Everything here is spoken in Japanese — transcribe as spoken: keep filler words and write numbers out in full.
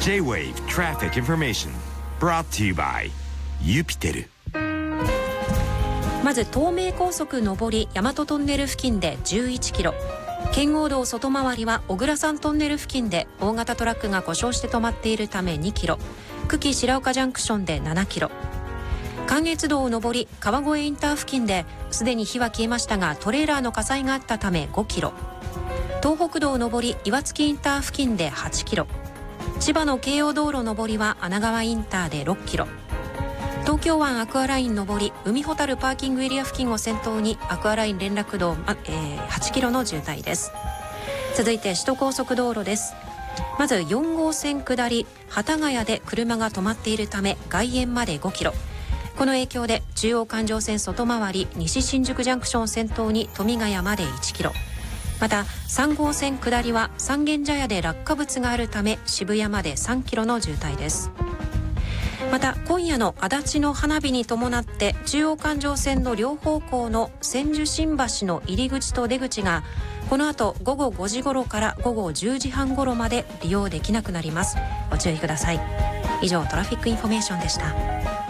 J-Wave Traffic Information brought to you by ユピテル。 まず東名高速上り大和トンネル付近でじゅういちキロ、圏央道外回りは小倉山トンネル付近で大型トラックが故障して止まっているためにキロ、久喜白岡ジャンクションでななキロ、関越道上り川越インター付近ですでに火は消えましたがトレーラーの火災があったためごキロ、東北道上り岩槻インター付近ではちキロ、千葉の京葉道路上りは穴川インターでろっキロ、東京湾アクアライン上り海ほたるパーキングエリア付近を先頭にアクアライン連絡道、えー、はちキロの渋滞です。続いて首都高速道路です。まずよん号線下り幡ヶ谷で車が止まっているため外苑までごキロ、この影響で中央環状線外回り西新宿ジャンクションを先頭に富ヶ谷までいちキロ、またさん号線下りは三軒茶屋で落下物があるため渋谷までさんキロの渋滞です。また今夜の足立の花火に伴って中央環状線の両方向の千住新橋の入り口と出口がこの後午後ごじ頃から午後じゅうじはん頃まで利用できなくなります。ご注意ください。以上トラフィックインフォメーションでした。